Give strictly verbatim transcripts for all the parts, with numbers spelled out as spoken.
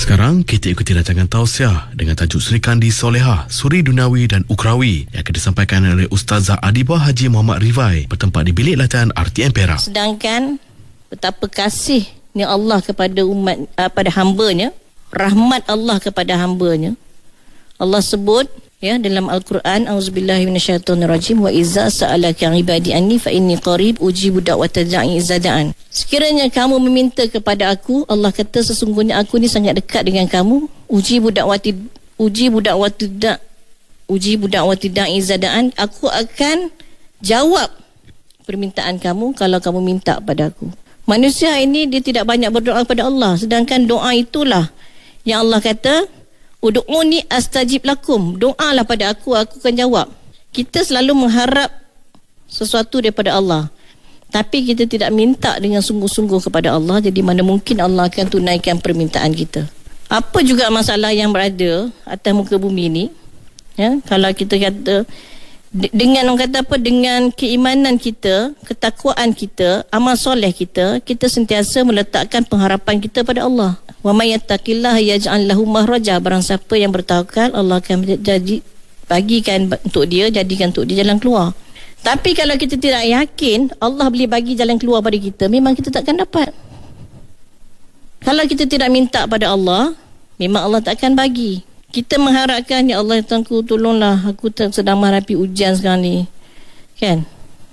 Sekarang kita ikuti rancangan tausiah dengan tajuk Sri Kandi Solehah, Suri Dunawi dan Ukrawi yang akan disampaikan oleh Ustazah Adibah Haji Muhammad Rifai bertempat di Bilik Latihan R T M Perak. Sedangkan betapa kasihnya Allah kepada umat, uh, pada hambanya, rahmat Allah kepada hambanya. Allah sebut ya dalam Al-Quran, auzubillahi minasyaitonirrajim, wa izza sa'alaka ibadi anni fa inni qarib ujibu da'watad da'i idza da'an. Sekiranya kamu meminta kepada aku, Allah kata sesungguhnya aku ni sangat dekat dengan kamu. Ujibu da'watid ujibu da'watid da' ujibu da'watid da'i idza da'an. Aku akan jawab permintaan kamu kalau kamu minta pada aku. Manusia ini dia tidak banyak berdoa kepada Allah, sedangkan doa itulah yang Allah kata, Udu'uni astajib lakum. Doalah pada aku, aku akan jawab. Kita selalu mengharap sesuatu daripada Allah, tapi kita tidak minta dengan sungguh-sungguh kepada Allah. Jadi mana mungkin Allah akan tunaikan permintaan kita. Apa juga masalah yang berada atas muka bumi ini, ya, kalau kita kata dengan orang kata apa, dengan keimanan kita, ketakwaan kita, amal soleh kita, kita sentiasa meletakkan pengharapan kita pada Allah. Wa may yattaqillaha yaj'al lahu makhraja. Barang siapa yang bertawakal, Allah akan jadi bagikan untuk dia, jadikan untuk dia jalan keluar. Tapi kalau kita tidak yakin Allah boleh bagi jalan keluar pada kita, memang kita takkan dapat. Kalau kita tidak minta pada Allah, memang Allah takkan bagi. Kita mengharapkan, ya Allah Tuhanku, tolonglah aku sedang menghadapi ujian sekarang ni, kan?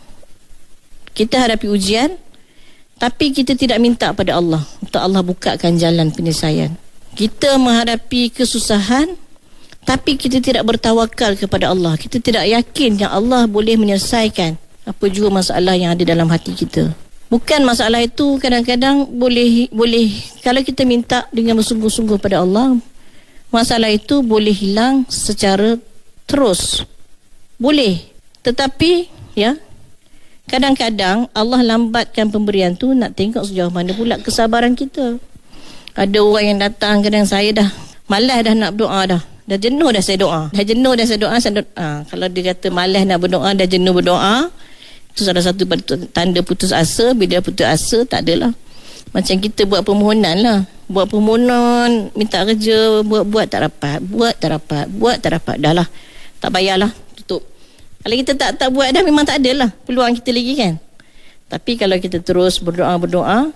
Kita hadapi ujian, tapi kita tidak minta pada Allah untuk Allah bukakan jalan penyelesaian. Kita menghadapi kesusahan, tapi kita tidak bertawakal kepada Allah. Kita tidak yakin yang Allah boleh menyelesaikan apa juga masalah yang ada dalam hati kita. Bukan masalah itu kadang-kadang boleh boleh kalau kita minta dengan bersungguh-sungguh pada Allah, masalah itu boleh hilang secara terus. Boleh. Tetapi ya, kadang-kadang Allah lambatkan pemberian tu nak tengok sejauh mana pula kesabaran kita. Ada orang yang datang, kadang saya dah malas dah nak berdoa dah. Dah jenuh dah saya doa. Dah jenuh dah saya doa. Saya doa. Ha, kalau dia kata malas nak berdoa, dah jenuh berdoa, itu salah satu tanda putus asa. Bila putus asa, tak adalah. Macam kita buat permohonan lah. Buat permohonan, minta kerja, buat-buat tak dapat. Buat tak dapat. Buat tak dapat. Dah lah. Tak payahlah. Tutup. Kalau kita tak tak buat dah, memang tak adalah peluang kita lagi, kan. Tapi kalau kita terus berdoa-berdoa,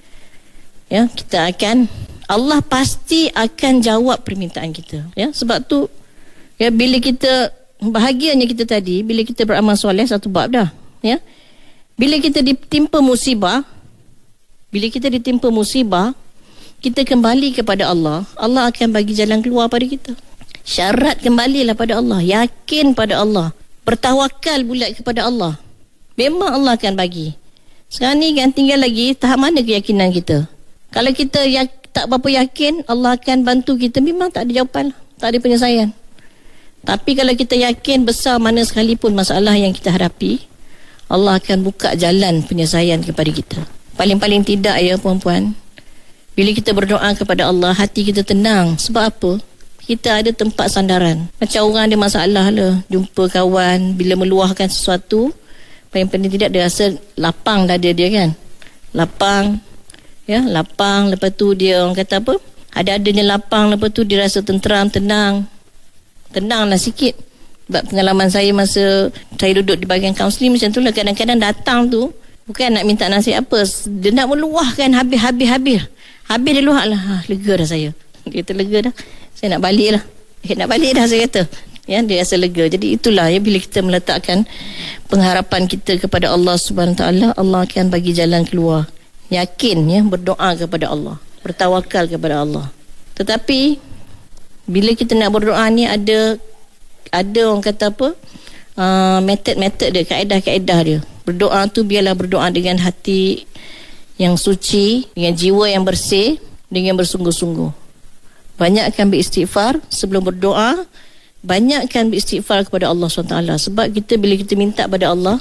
ya, kita akan, Allah pasti akan jawab permintaan kita, ya. Sebab tu ya, bila kita, bahagianya kita tadi, bila kita beramal soleh, satu bab dah, ya. Bila kita ditimpa musibah, bila kita ditimpa musibah, kita kembali kepada Allah, Allah akan bagi jalan keluar pada kita. Syarat kembalilah pada Allah, yakin pada Allah, bertawakal bulat kepada Allah. Memang Allah akan bagi. Sekarang ni kan tinggal lagi tahap mana keyakinan kita. Kalau kita ya, tak berapa yakin Allah akan bantu kita, memang tak ada jawapan, tak ada penyelesaian. Tapi kalau kita yakin besar mana sekalipun masalah yang kita hadapi, Allah akan buka jalan penyelesaian kepada kita. Paling-paling tidak ya puan-puan, bila kita berdoa kepada Allah, hati kita tenang. Sebab apa? Kita ada tempat sandaran. Macam orang ada masalah lah, jumpa kawan, bila meluahkan sesuatu, paling penting tidak dia rasa lapang dada dia, kan. Lapang, ya, lapang. Lepas tu dia, orang kata apa, ada-adanya lapang. Lepas tu dia rasa tenteram, tenang. Tenanglah sikit. Sebab pengalaman saya masa saya duduk di bahagian kaunseling macam tu lah. Kadang-kadang datang tu bukan nak minta nasihat apa, dia nak meluahkan habis-habis-habis. Habis dia luah lah, ha, lega dah saya. Dia kata lega dah, saya nak balik lah. Eh, nak balik dah saya kata. Ya, dia rasa lega. Jadi itulah ya, bila kita meletakkan pengharapan kita kepada Allah Subhanahu Wa Taala, Allah akan bagi jalan keluar. Yakin ya, berdoa kepada Allah, bertawakal kepada Allah. Tetapi bila kita nak berdoa ni ada ada orang kata apa, uh, metod-metod dia, kaedah-kaedah dia. Berdoa tu biarlah berdoa dengan hati yang suci, dengan jiwa yang bersih, dengan bersungguh-sungguh. Banyakkan beristighfar sebelum berdoa, banyakkan beristighfar kepada Allah subhanahu wa taala. Sebab kita bila kita minta pada Allah,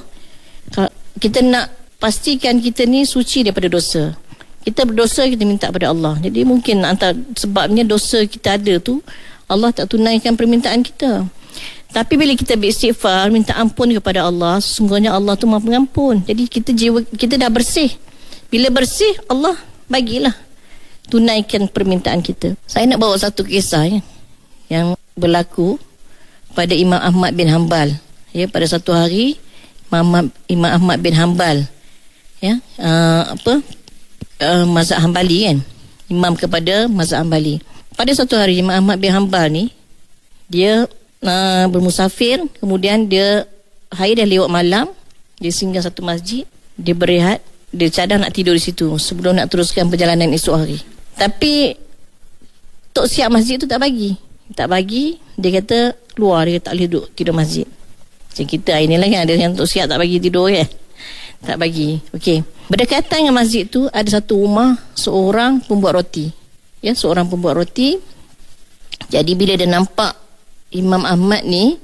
kita nak pastikan kita ni suci daripada dosa. Kita berdosa, kita minta pada Allah. Jadi mungkin antara sebabnya dosa kita ada tu, Allah tak tunaikan permintaan kita. Tapi bila kita beristighfar, minta ampun kepada Allah, sesungguhnya Allah tu Maha Pengampun. Jadi kita jiwa kita dah bersih. Bila bersih, Allah bagilah tunaikan permintaan kita. Saya nak bawa satu kisah ya, yang berlaku pada Imam Ahmad bin Hanbal. Ya, pada satu hari Imam, Imam Ahmad bin Hanbal ya, uh, apa uh, mazhab Hanbali kan, imam kepada mazhab Hanbali. Pada satu hari Imam Ahmad bin Hanbal ni dia uh, bermusafir, kemudian dia hari dah lewat malam, dia singgah satu masjid, dia berehat, dia cadang nak tidur di situ sebelum nak teruskan perjalanan esok hari. Tapi tok siap masjid tu tak bagi. Tak bagi, dia kata keluar, dia tak boleh duduk tidur masjid. Macam kita hari ni lah kan, ada yang tok siap tak bagi tidur kan. Tak bagi. Okey. Berdekatan dengan masjid tu ada satu rumah seorang pembuat roti. Ya, seorang pembuat roti. Jadi bila dia nampak Imam Ahmad ni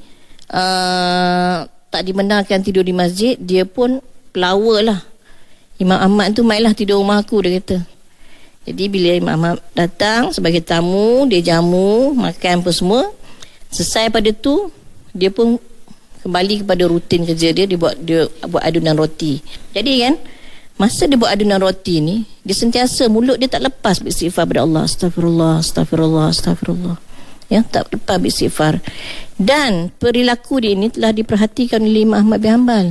uh, tak dibenarkan tidur di masjid, dia pun pelawa lah. Imam Ahmad tu, mainlah tidur rumah aku, dia kata. Jadi bila Imam Ahmad datang sebagai tamu, dia jamu, makan apa semua. Selesai pada tu, dia pun kembali kepada rutin kerja dia. Dia buat dia buat adunan roti. Jadi kan, masa dia buat adunan roti ni, dia sentiasa mulut dia tak lepas beristighfar pada Allah. Astagfirullah, astagfirullah, astagfirullah. Ya, tak lepas beristighfar. Dan perilaku dia ini telah diperhatikan oleh Imam Ahmad bin Hanbal.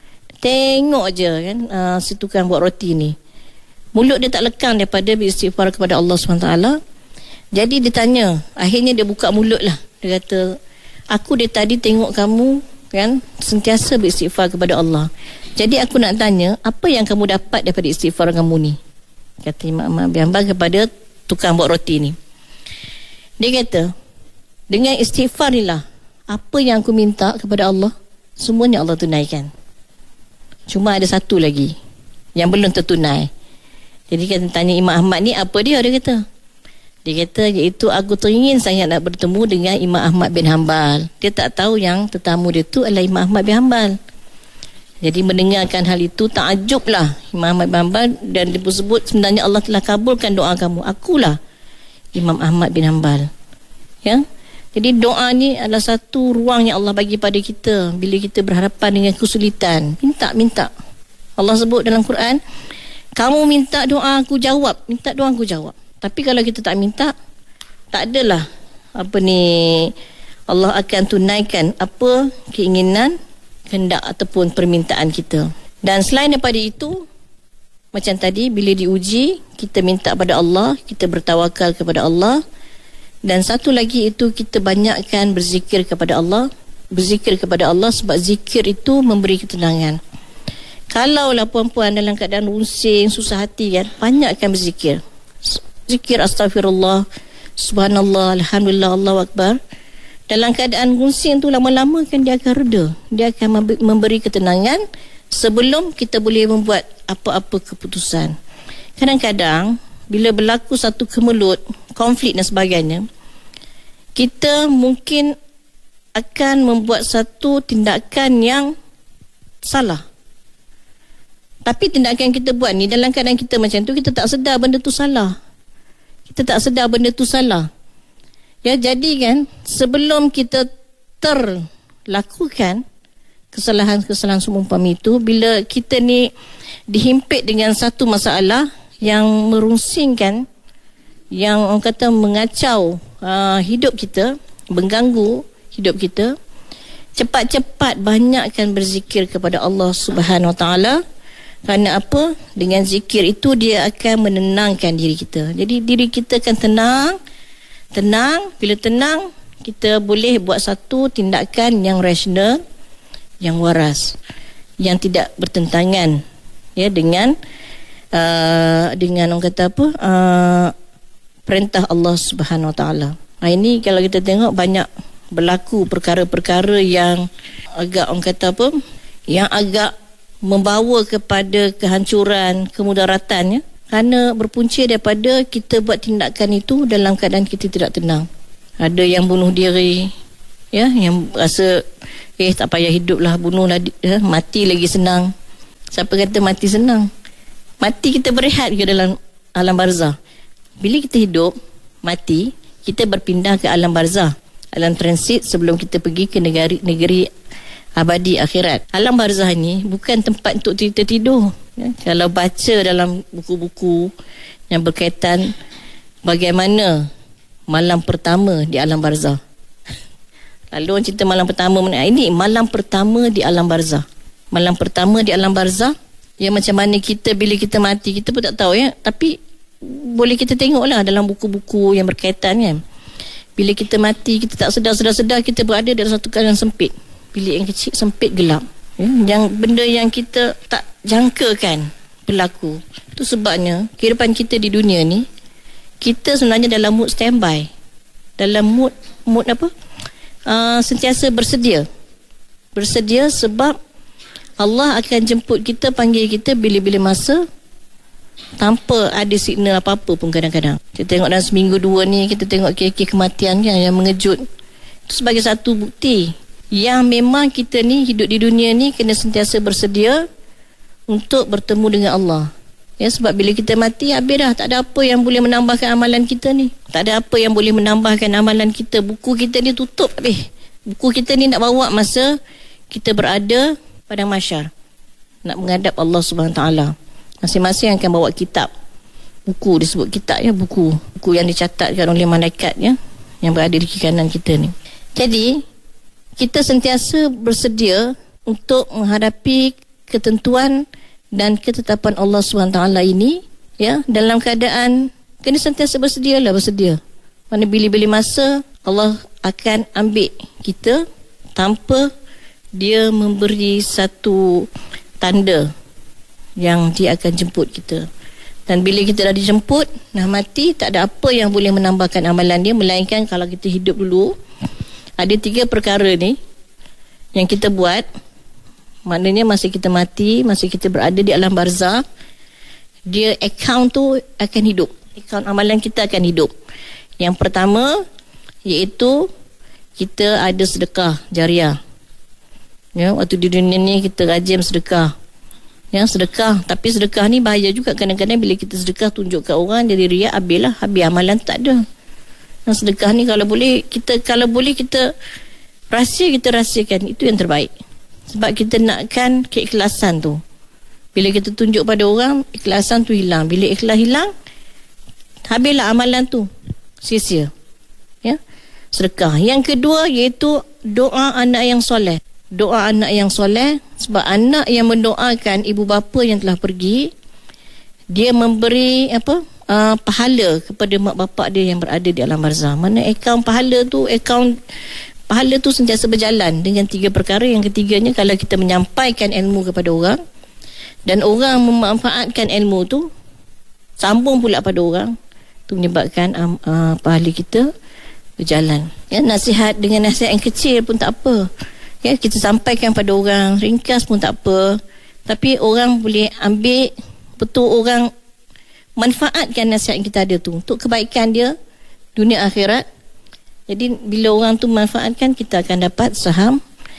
Tengok je kan, uh, si tukang buat roti ni, mulut dia tak lekang daripada beristighfar kepada Allah subhanahu wa taala. Jadi dia tanya, akhirnya dia buka mulut lah. Dia kata, aku dari tadi tengok kamu kan sentiasa beristighfar kepada Allah. Jadi aku nak tanya, apa yang kamu dapat daripada istighfar kamu ni? Kata Imam Ahmad bin Hanbal kepada tukang buat roti ni. Dia kata, dengan istighfar ni lah, apa yang aku minta kepada Allah, semuanya Allah tunaikan. Cuma ada satu lagi yang belum tertunai. Jadi kita tanya Imam Ahmad ni, apa dia? Dia kata, dia kata iaitu aku teringin sangat nak bertemu dengan Imam Ahmad bin Hanbal. Dia tak tahu yang tetamu dia tu adalah Imam Ahmad bin Hanbal. Jadi mendengarkan hal itu, takjublah Imam Ahmad bin Hanbal, dan dia pun sebut sebenarnya Allah telah kabulkan doa kamu. Akulah Imam Ahmad bin Hanbal. Ya. Jadi doa ni adalah satu ruang yang Allah bagi pada kita bila kita berhadapan dengan kesulitan. Minta-minta. Allah sebut dalam Quran, kamu minta doa aku jawab, minta doa aku jawab. Tapi kalau kita tak minta, tak adalah apa ni, Allah akan tunaikan apa keinginan, kehendak ataupun permintaan kita. Dan selain daripada itu, macam tadi bila diuji, kita minta pada Allah, kita bertawakal kepada Allah. Dan satu lagi itu, kita banyakkan berzikir kepada Allah. Berzikir kepada Allah sebab zikir itu memberi ketenangan. Kalaulah puan-puan dalam keadaan runsing, susah hati kan, banyakkan berzikir. Zikir astagfirullah, subhanallah, alhamdulillah, Allahu akbar. Dalam keadaan runsing tu lama-lama kan dia akan reda. Dia akan memberi ketenangan sebelum kita boleh membuat apa-apa keputusan. Kadang-kadang bila berlaku satu kemelut, konflik dan sebagainya, kita mungkin akan membuat satu tindakan yang salah. Tapi tindakan kita buat ni dalam keadaan kita macam tu, kita tak sedar benda tu salah. Kita tak sedar benda tu salah. Ya, jadi kan sebelum kita terlakukan kesalahan-kesalahan seumpama itu, bila kita ni dihimpit dengan satu masalah yang merungsingkan, yang orang kata mengacau uh, hidup kita, mengganggu hidup kita, cepat-cepat banyakkan berzikir kepada Allah Subhanahu Wa Taala. Kerana apa? Dengan zikir itu dia akan menenangkan diri kita. Jadi diri kita akan tenang. Tenang, bila tenang, kita boleh buat satu tindakan yang rasional, yang waras, yang tidak bertentangan ya dengan uh, dengan orang kata apa? Uh, perintah Allah Subhanahu Wa Taala. Nah, ini kalau kita tengok banyak berlaku perkara-perkara yang agak orang kata apa? Yang agak membawa kepada kehancuran, kemudaratan ya. Kerana berpunca daripada kita buat tindakan itu dalam keadaan kita tidak tenang. Ada yang bunuh diri, ya, yang rasa eh tak payah hiduplah, bunuhlah, ya, mati lagi senang. Siapa kata mati senang? Mati kita berehat ke dalam alam barzah. Bila kita hidup, mati, kita berpindah ke alam barzah, alam transit sebelum kita pergi ke negeri negeri abadi akhirat. Alam barzah ni bukan tempat untuk kita tidur. Ya, kalau baca dalam buku-buku yang berkaitan bagaimana malam pertama di alam barzah. Lalu orang cerita malam pertama mana? Ini malam pertama di alam barzah. Malam pertama di alam barzah, ya macam mana kita bila kita mati, kita pun tak tahu ya. Tapi boleh kita tengoklah dalam buku-buku yang berkaitan kan. Bila kita mati, kita tak sedar-sedar-sedar kita berada dalam satu keadaan sempit. Bilik yang kecil, sempit, gelap. Ya, yang benda yang kita tak jangkakan berlaku. Itu sebabnya kehidupan kita di dunia ni, kita sebenarnya dalam mood standby. Dalam mood mood apa? Uh, sentiasa bersedia. Bersedia sebab Allah akan jemput kita, panggil kita bila-bila masa, tanpa ada signal apa-apa pun kadang-kadang. Kita tengok dalam seminggu dua ni, kita tengok kes-kes kematian kan, yang mengejut. Itu sebagai satu bukti yang memang kita ni hidup di dunia ni kena sentiasa bersedia untuk bertemu dengan Allah. Ya, sebab bila kita mati, habis dah. Tak ada apa yang boleh menambahkan amalan kita ni. Tak ada apa yang boleh menambahkan amalan kita. Buku kita ni tutup habis. Buku kita ni nak bawa masa kita berada pada mahsyar, nak menghadap Allah Subhanahu Wa Taala. Masing-masing akan bawa kitab. Buku, disebut kitab ya, buku. Buku yang dicatatkan oleh malaikat ya, yang berada di kiri kanan kita ni. Jadi, kita sentiasa bersedia untuk menghadapi ketentuan dan ketetapan Allah Subhanahu Wa Taala ini ya, dalam keadaan kena sentiasa bersedia lah, bersedia. Mana bila-bila masa Allah akan ambil kita tanpa Dia memberi satu tanda yang Dia akan jemput kita. Dan bila kita dah dijemput, dah mati, tak ada apa yang boleh menambahkan amalan dia, melainkan kalau kita hidup dulu, ada tiga perkara ni yang kita buat. Maknanya masa kita mati, masa kita berada di alam barzah, dia account tu akan hidup. Account amalan kita akan hidup. Yang pertama, iaitu kita ada sedekah jariah. Ya, waktu di dunia ni kita rajin sedekah. Ya, sedekah. Tapi sedekah ni bahaya juga. Kadang-kadang bila kita sedekah tunjuk kat orang, jadi riak, habislah. Habis amalan tak ada. Yang sedekah ni kalau boleh, kita kalau boleh kita rahsia, kita rahsiakan. Itu yang terbaik. Sebab kita nakkan keikhlasan tu. Bila kita tunjuk pada orang, ikhlasan tu hilang. Bila ikhlas hilang, habislah amalan tu. Sia-sia. Ya? Sedekah. Yang kedua iaitu doa anak yang soleh. Doa anak yang soleh. Sebab anak yang mendoakan ibu bapa yang telah pergi, dia memberi apa uh, pahala kepada mak bapak dia yang berada di alam barzah. Mana akaun pahala tu, akaun pahala tu sentiasa berjalan dengan tiga perkara. Yang ketiganya, kalau kita menyampaikan ilmu kepada orang dan orang memanfaatkan ilmu tu, sambung pula pada orang, tu menyebabkan um, uh, pahala kita berjalan. Ya, nasihat dengan nasihat yang kecil pun tak apa. Ya, kita sampaikan pada orang, ringkas pun tak apa. Tapi orang boleh ambil, betul orang manfaatkan nasihat yang kita ada tu untuk kebaikan dia dunia akhirat. Jadi bila orang tu manfaatkan, kita akan dapat saham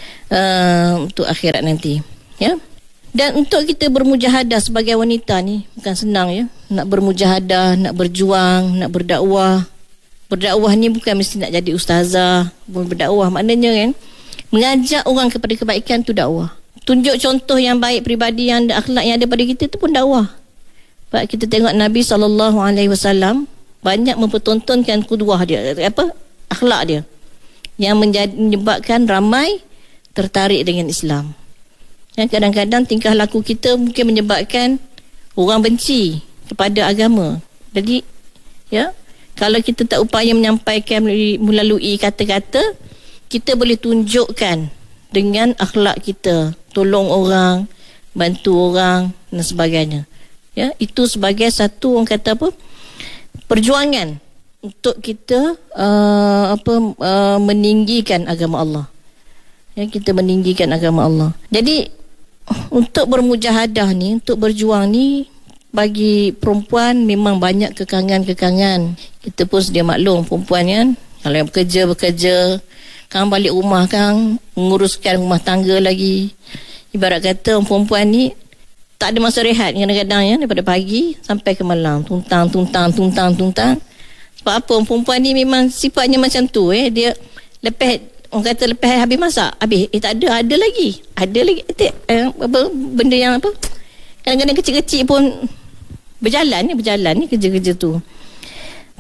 uh, untuk akhirat nanti. Ya. Dan untuk kita bermujahadah sebagai wanita ni bukan senang ya. Nak bermujahadah, nak berjuang, nak berdakwah. Berdakwah ni bukan mesti nak jadi ustazah. Berdakwah maknanya kan, mengajak orang kepada kebaikan tu dakwah. Tunjuk contoh yang baik peribadi yang ada akhlak yang ada pada kita tu pun dakwah. Sebab kita tengok Nabi sallallahu alaihi wasallam banyak mempertontonkan qudwah dia, apa? Akhlak dia yang menjadi, menyebabkan ramai tertarik dengan Islam. Ya, kadang-kadang tingkah laku kita mungkin menyebabkan orang benci kepada agama. Jadi ya, kalau kita tak upaya menyampaikan melalui, melalui kata-kata, kita boleh tunjukkan dengan akhlak kita, tolong orang, bantu orang dan sebagainya. Ya, itu sebagai satu orang kata apa? Perjuangan untuk kita uh, apa uh, meninggikan agama Allah. Ya, kita meninggikan agama Allah. Jadi untuk bermujahadah ni, untuk berjuang ni, bagi perempuan memang banyak kekangan-kekangan. Kita pun sedia maklum perempuan kan, kalau yang bekerja bekerja, kang balik rumah kang menguruskan rumah tangga lagi. Ibarat kata orang perempuan ni tak ada masa rehat kadang-kadang ya, daripada pagi sampai ke malam, tuntang tuntang tuntang tuntang. Sebab apa? Perempuan ni memang sifatnya macam tu eh. Dia lepas, orang kata lepas habis masak, habis, eh tak ada, ada lagi. Ada lagi. Eh, apa, benda yang apa, kadang-kadang kecil-kecil pun berjalan ni, berjalan ni kerja-kerja tu.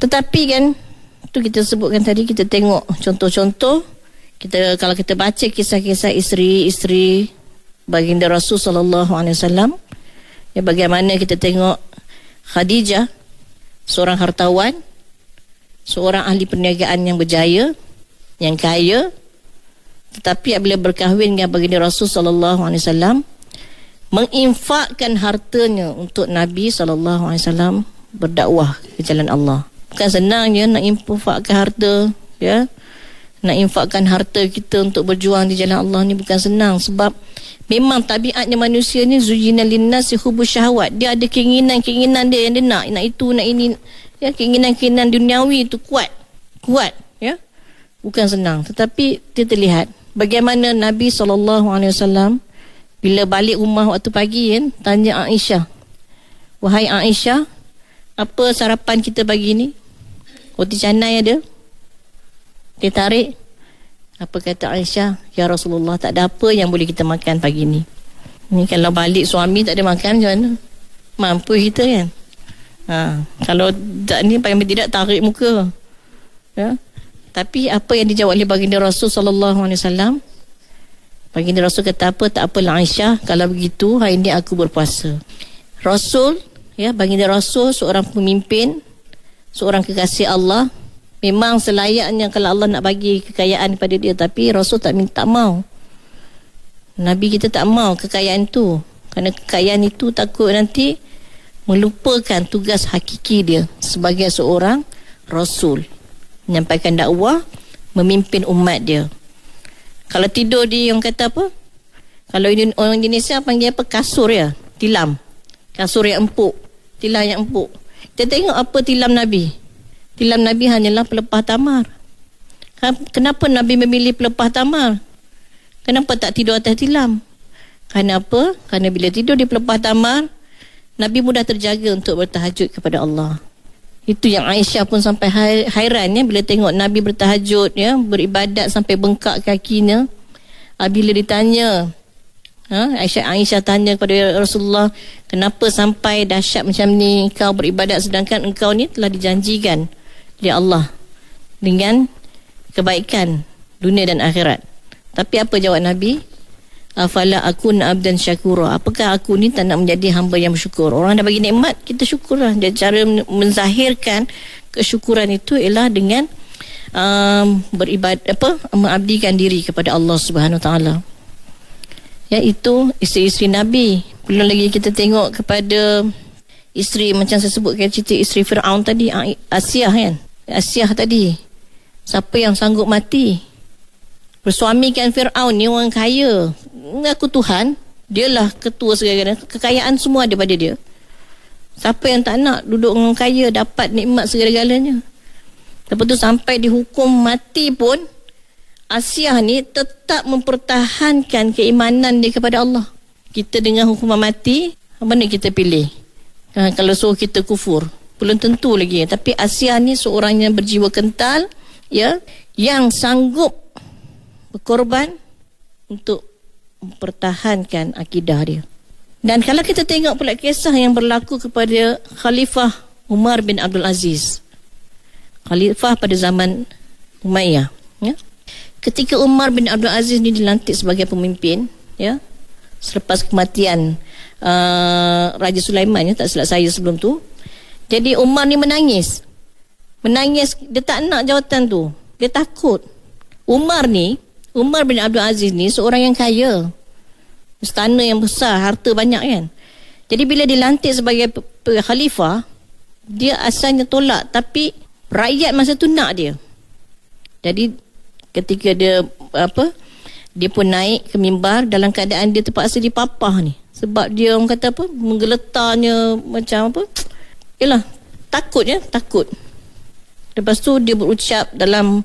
Tetapi kan, tu kita sebutkan tadi, kita tengok contoh-contoh, kita kalau kita baca kisah-kisah isteri-isteri baginda Rasul sallallahu alaihi wasallam, ya, bagaimana kita tengok Khadijah, seorang hartawan, seorang ahli perniagaan yang berjaya, yang kaya, tetapi apabila berkahwin dengan baginda Rasul sallallahu alaihi wasallam, menginfakkan hartanya untuk Nabi sallallahu alaihi wasallam berdakwah ke jalan Allah. Bukan senang je nak infakkan harta, ya. Nak infakkan harta kita untuk berjuang di jalan Allah ni bukan senang, sebab memang tabiatnya manusia ni zuyina linnasi hubus syahwat. Dia ada keinginan-keinginan dia yang dia nak, nak itu, nak ini, ya, keinginan-keinginan duniawi itu kuat. Kuat, ya. Bukan senang, tetapi dia terlihat bagaimana Nabi sallallahu alaihi wasallam bila balik rumah waktu pagi kan, tanya Aisyah, "Wahai Aisyah, apa sarapan kita pagi ni? Roti canai ada?" Dia tarik. Apa kata Aisyah? "Ya Rasulullah, tak ada apa yang boleh kita makan pagi ni." Ni kalau balik suami tak ada makan macam mana? Mampu kita kan? Ha, kalau tak ni paling tidak tarik muka. Ya. Tapi apa yang dijawab oleh baginda Rasul sallallahu alaihi wasallam? Baginda Rasul kata apa? Tak apalah Aisyah, kalau begitu hari ini aku berpuasa. Rasul, ya, baginda Rasul seorang pemimpin, seorang kekasih Allah. Memang selayaknya kalau Allah nak bagi kekayaan kepada dia, tapi Rasul tak minta, tak mau. Nabi kita tak mau kekayaan tu, kerana kekayaan itu takut nanti melupakan tugas hakiki dia sebagai seorang Rasul, menyampaikan dakwah, memimpin umat dia. Kalau tidur di, orang kata apa, kalau orang Indonesia panggil apa, kasur ya, tilam, kasur yang empuk, tilam yang empuk. Kita tengok apa tilam Nabi. Tilam Nabi hanyalah pelepah tamar. Kenapa Nabi memilih pelepah tamar? Kenapa tak tidur atas tilam? Kenapa? Kerana bila tidur di pelepah tamar, Nabi mudah terjaga untuk bertahajud kepada Allah. Itu yang Aisyah pun sampai hairan ya, bila tengok Nabi bertahajud, ya, beribadat sampai bengkak kakinya. Bila ditanya, ha, Aisyah, Aisyah tanya kepada Rasulullah, "Kenapa sampai dahsyat macam ni kau beribadat, sedangkan engkau ni telah dijanjikan oleh Allah dengan kebaikan dunia dan akhirat?" Tapi apa jawab Nabi? "Afala akun abdan syakura." Apakah aku ni tak nak menjadi hamba yang bersyukur? Orang dah bagi nikmat, kita syukurlah. Dan cara menzahirkan kesyukuran itu ialah dengan um, beribadat, apa, mengabdikan diri kepada Allah Subhanahu Wa Taala. Ya, itu isteri-isteri Nabi. Belum lagi kita tengok kepada isteri, macam saya sebutkan cerita isteri Fir'aun tadi, Asiah kan, Asiah tadi. Siapa yang sanggup mati bersuamikan Fir'aun ni, orang kaya, aku Tuhan, dialah ketua segala-galanya, kekayaan semua daripada dia. Siapa yang tak nak duduk dengan kaya, dapat nikmat segala-galanya? Lepas tu sampai dihukum mati pun, Asiah ni tetap mempertahankan keimanan dia kepada Allah. Kita dengan hukuman mati, mana kita pilih? Ha, kalau suruh kita kufur, belum tentu lagi. Tapi Asiah ni seorang yang berjiwa kental, ya, yang sanggup berkorban untuk mempertahankan akidah dia. Dan kalau kita tengok pula kisah yang berlaku kepada Khalifah Umar bin Abdul Aziz, Khalifah pada zaman Umayyah, ya. Ketika Umar bin Abdul Aziz ni dilantik sebagai pemimpin, ya, selepas kematian uh, Raja Sulaiman, ya, tak silap saya sebelum tu. Jadi Umar ni menangis. Menangis, dia tak nak jawatan tu. Dia takut. Umar ni, Umar bin Abdul Aziz ni seorang yang kaya, istana yang besar, harta banyak kan. Jadi bila dilantik sebagai khalifah, dia asalnya tolak, tapi rakyat masa tu nak dia. Jadi ketika dia apa, dia pun naik ke mimbar dalam keadaan dia terpaksa dipapah ni, sebab dia, orang kata apa, menggeletarnya macam apa, yalah, takut ya, takut. Lepas tu dia berucap dalam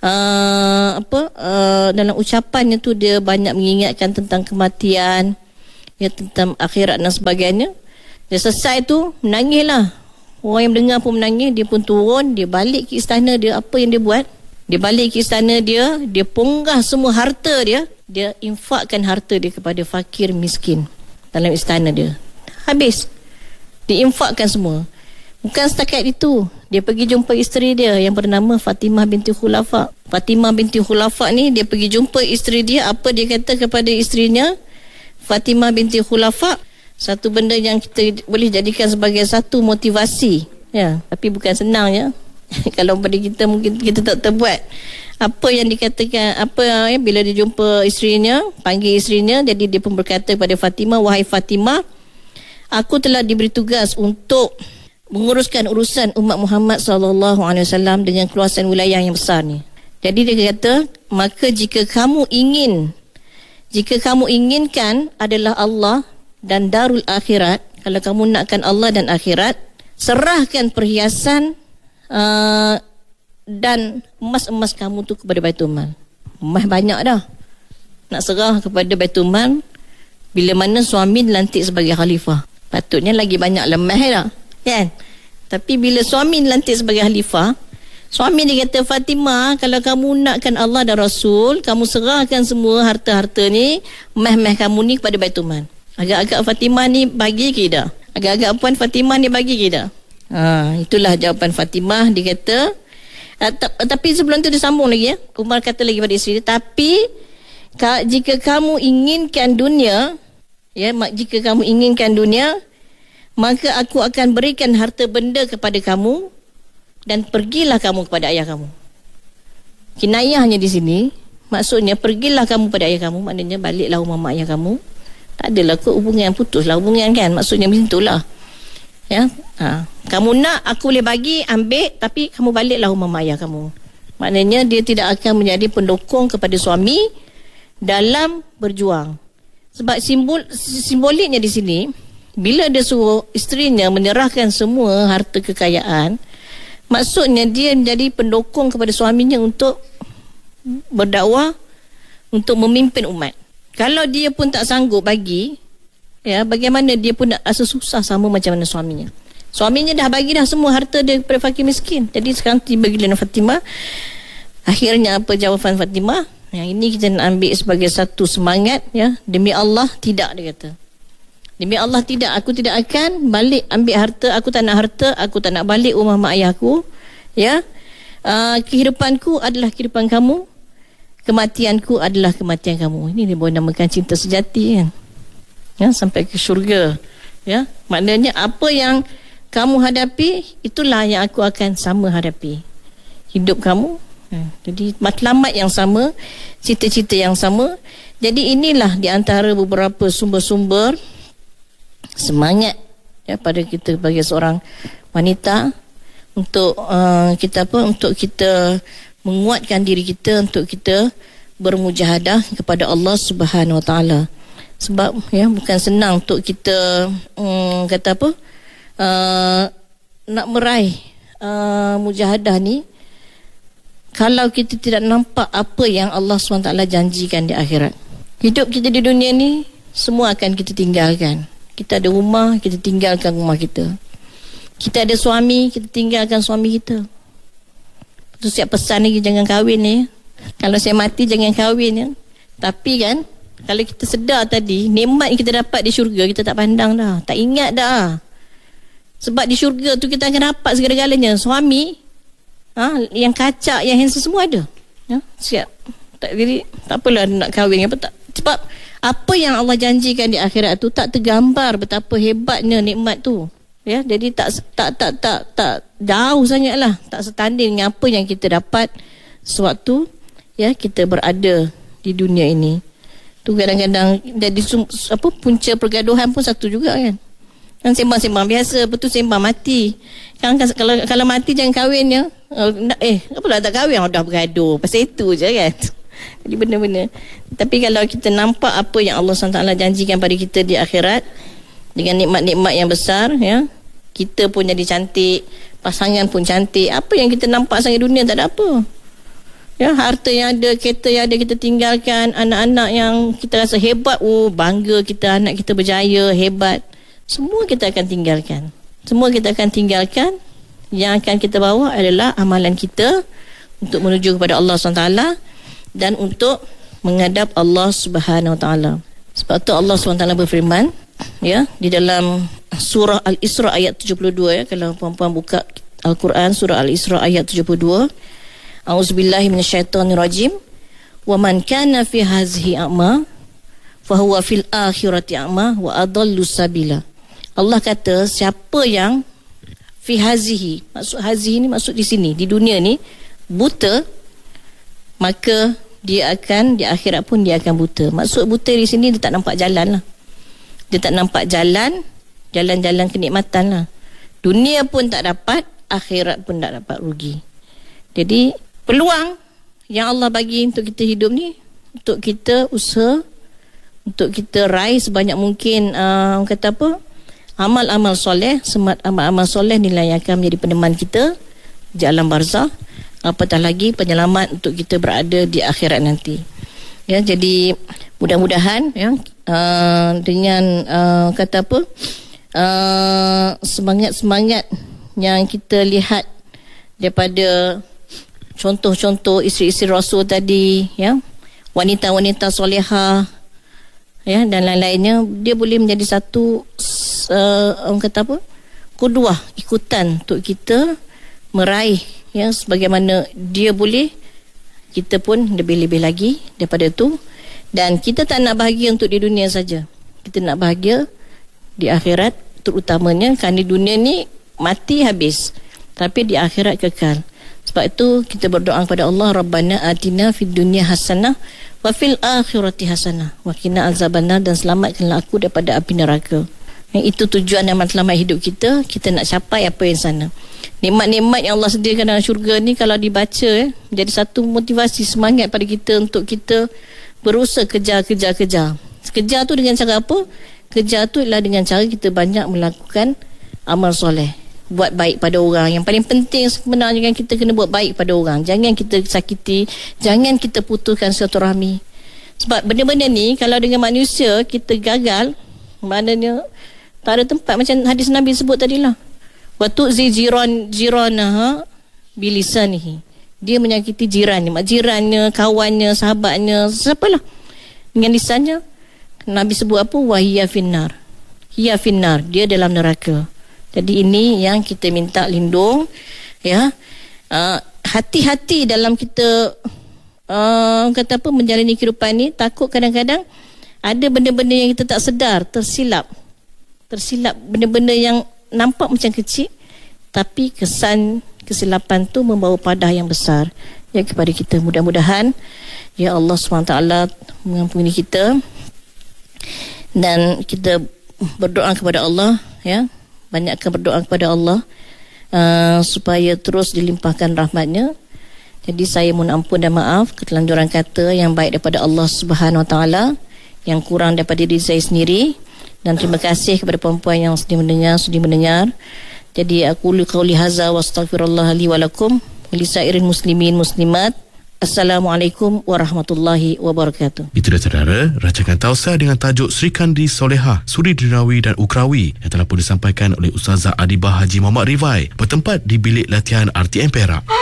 Uh, apa uh, dalam ucapannya tu, dia banyak mengingatkan tentang kematian, ya, tentang akhirat dan sebagainya. Dia selesai tu menangislah. Orang yang mendengar pun menangis. Dia pun turun, dia balik ke istana dia. Apa yang dia buat? Dia balik ke istana dia, dia ponggah semua harta dia, dia infakkan harta dia kepada fakir miskin dalam istana dia. Habis diinfakkan semua. Bukan setakat itu, dia pergi jumpa isteri dia yang bernama Fatimah binti Khulafa. Fatimah binti Khulafa ni, dia pergi jumpa isteri dia. Apa dia kata kepada isterinya? Fatimah binti Khulafa, satu benda yang kita boleh jadikan sebagai satu motivasi, ya, tapi bukan senang, ya. Kalau pada kita mungkin kita tak terbuat. Apa yang dikatakan, apa ya, bila dia jumpa isterinya, panggil isterinya, jadi dia pun berkata kepada Fatimah, wahai Fatimah, aku telah diberi tugas untuk menguruskan urusan umat Muhammad sallallahu alaihi wasallam dengan keluasan wilayah yang besar ni. Jadi dia kata, maka jika kamu ingin, jika kamu inginkan adalah Allah dan darul akhirat, kalau kamu nakkan Allah dan akhirat, serahkan perhiasan uh, dan emas-emas kamu tu kepada Baitul Mal. Emas banyak dah, nak serah kepada Baitul Mal bila mana suami dilantik sebagai khalifah. Patutnya lagi banyak lemah dah, kan? Tapi bila suami dilantik sebagai khalifah, suami dia kata, Fatimah, kalau kamu nakkan Allah dan Rasul, kamu serahkan semua harta-harta ni, meh-meh kamu ni kepada Baitul Mal. Agak-agak Fatimah ni bagi ke dah? Agak-agak puan Fatimah ni bagi ke dah? Ha, itulah jawapan Fatimah. Dia kata, uh, t- tapi sebelum tu dia sambung lagi, ya. Umar kata lagi pada isteri dia, tapi ka- jika kamu inginkan dunia, ya, jika kamu inginkan dunia, maka aku akan berikan harta benda kepada kamu dan pergilah kamu kepada ayah kamu. Kinayahnya di sini, maksudnya pergilah kamu pada ayah kamu, maknanya baliklah rumah mak ayah kamu. Tak adalah ke hubungan, putuslah hubungan, kan? Maksudnya macam itulah. Ya, ha. Kamu nak, aku boleh bagi, ambil, tapi kamu baliklah rumah mak ayah kamu. Maknanya dia tidak akan menjadi pendukung kepada suami dalam berjuang. Sebab simbol simboliknya di sini, bila dia suruh isterinya menyerahkan semua harta kekayaan, maksudnya dia menjadi pendukung kepada suaminya untuk berdakwah, untuk memimpin umat. Kalau dia pun tak sanggup bagi, ya, bagaimana dia pun nak rasa susah sama macam mana suaminya. Suaminya dah bagi dah semua harta dia kepada fakir miskin. Jadi sekarang tiba giliran Fatimah. Akhirnya apa jawapan Fatimah? Yang ini kita nak ambil sebagai satu semangat, ya. Demi Allah tidak, dia kata. Demi Allah tidak, aku tidak akan balik ambil harta, aku tak nak harta, aku tak nak balik rumah mak ayahku, ya. Uh, kehidupanku adalah kehidupan kamu, kematianku adalah kematian kamu. Ini dia boleh namakan cinta sejati, kan, ya, sampai ke syurga, ya. Maknanya apa yang kamu hadapi, itulah yang aku akan sama hadapi. Hidup kamu, ya. Jadi matlamat yang sama, cita-cita yang sama. Jadi inilah di antara beberapa sumber-sumber semangat, ya, pada kita sebagai seorang wanita untuk uh, kita apa untuk kita menguatkan diri kita, untuk kita bermujahadah kepada Allah Subhanahu Wa Taala. Sebab, ya, bukan senang untuk kita um, kata apa uh, nak meraih uh, mujahadah ni kalau kita tidak nampak apa yang Allah subhanahu wa taala janjikan di akhirat. Hidup kita di dunia ni semua akan kita tinggalkan. Kita ada rumah, kita tinggalkan rumah kita. Kita ada suami, kita tinggalkan suami kita. Itu siap pesan lagi, jangan kahwin ni. Kalau saya mati jangan kahwin, ya. Tapi kan, kalau kita sedar tadi, nikmat yang kita dapat di syurga kita tak pandang dah, tak ingat dah. Sebab di syurga tu kita akan dapat segala-galanya. Suami, ha, yang kacak, yang handsome semua ada, ya. Siap. Tak, jadi tak apalah nak kahwin apa tak. Sebab apa yang Allah janjikan di akhirat tu tak tergambar betapa hebatnya nikmat tu, ya. Jadi tak tak tak tak tak jauh sangatlah, tak setanding dengan apa yang kita dapat sewaktu, ya, kita berada di dunia ini. Tu kadang-kadang jadi sum, apa punca pergaduhan pun satu juga, kan. Kan sembang-sembang biasa, betul sembang mati. Kan kalau kalau mati jangan kahwin, ya. Eh, apalah tak kahwin, dah bergaduh. Pasal itu je, kan. Jadi benda-benda. Tapi kalau kita nampak apa yang Allah subhanahu wa taala janjikan pada kita di akhirat dengan nikmat-nikmat yang besar, ya. Kita pun jadi cantik, pasangan pun cantik. Apa yang kita nampak sangat dunia tak ada apa. Ya, harta yang ada, kereta yang ada kita tinggalkan, anak-anak yang kita rasa hebat, oh bangga kita anak kita berjaya, hebat. Semua kita akan tinggalkan. Semua kita akan tinggalkan. Yang akan kita bawa adalah amalan kita untuk menuju kepada Allah subhanahu wa taala dan untuk menghadap Allah Subhanahu Wa Taala. Sebab tu Allah Subhanahu Wa Taala berfirman, ya, di dalam surah Al-Isra ayat tujuh puluh dua ya. Kalau puan-puan buka Al-Quran surah Al-Isra ayat tujuh puluh dua. A'udzubillahi minasyaitonirrajim. Wa man kana fi hazihi a'ma fa huwa fil akhirati a'ma wa adallu sabila. Allah kata siapa yang fi hazihi, maksud hazihi ni maksud di sini, di dunia ni buta, maka dia akan di akhirat pun dia akan buta. Maksud buta di sini dia tak nampak jalan lah. Dia tak nampak jalan, jalan-jalan kenikmatan lah. Dunia pun tak dapat, akhirat pun tak dapat, rugi. Jadi peluang yang Allah bagi untuk kita hidup ni, untuk kita usaha, untuk kita raih sebanyak mungkin uh, kata apa, amal-amal soleh. Semat amal-amal soleh nilai yang akan menjadi peneman kita di alam barzakh, apatah lagi penyelamat untuk kita berada di akhirat nanti. Ya, jadi mudah-mudahan ya uh, dengan uh, kata apa uh, semangat-semangat yang kita lihat daripada contoh-contoh isteri-isteri Rasul tadi ya, wanita-wanita solehah ya dan lain-lainnya, dia boleh menjadi satu uh, orang kata apa, kuduah, ikutan untuk kita meraih ya sebagaimana dia boleh, kita pun lebih-lebih lagi daripada itu. Dan kita tak nak bahagia untuk di dunia saja, kita nak bahagia di akhirat terutamanya, kerana di dunia ni mati habis, tapi di akhirat kekal. Sebab itu kita berdoa kepada Allah, Rabbana atina fid dunya hasanah wa fil akhirati hasanah wa qina azabannar, dan selamatkanlah aku daripada api neraka. Yang itu tujuan dan matlamat hidup kita. Kita nak capai apa yang sana. Nikmat-nikmat yang Allah sediakan dalam syurga ni kalau dibaca eh, jadi satu motivasi, semangat pada kita untuk kita berusaha kejar-kejar-kejar. Kejar tu dengan cara apa? Kejar tu ialah dengan cara kita banyak melakukan amal soleh, buat baik pada orang. Yang paling penting sebenarnya kan, kita kena buat baik pada orang. Jangan kita sakiti, jangan kita putuskan silaturahmi. Sebab benda-benda ni kalau dengan manusia kita gagal, maknanya tak ada tempat, macam hadis Nabi sebut tadilah. Wa tu'zi jiran jiranaha bilisanihi. Dia menyakiti jirannya, mak jirannya, kawannya, sahabatnya, siapalah, dengan lisannya. Nabi sebut apa? Wa hiya finnar. Hiya finnar, dia dalam neraka. Jadi ini yang kita minta lindung ya. Uh, hati-hati dalam kita uh, kata apa, menjalani kehidupan ni. Takut kadang-kadang ada benda-benda yang kita tak sedar, tersilap. Tersilap benda-benda yang nampak macam kecil, tapi kesan kesilapan tu membawa padah yang besar ya kepada kita. Mudah-mudahan ya Allah subhanahu wa taala mengampuni kita, dan kita berdoa kepada Allah ya, banyakkan berdoa kepada Allah uh, supaya terus dilimpahkan rahmatnya. Jadi saya mohon ampun dan maaf ketelanjuran kata yang baik daripada Allah Subhanahu Wa Taala, yang kurang daripada diri saya sendiri, dan terima kasih kepada puan-puan yang sudi mendengar sudi mendengar. Jadi aku qauli hadza wa astaghfirullah li wa lakum wa lisairin muslimin muslimat. Assalamualaikum warahmatullahi wabarakatuh. Itu dah saudara, rancangan tausiah dengan tajuk Sri Kandi Solehah, Suri Dunawi dan Ukrawi yang telah pun disampaikan oleh Ustazah Adibah Haji Muhammad Rivai, bertempat di bilik latihan R T M Perak.